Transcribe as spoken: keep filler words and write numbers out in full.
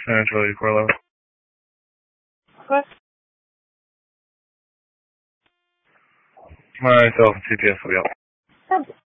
San Charlie four eleven. What? Myself and C P S will be out.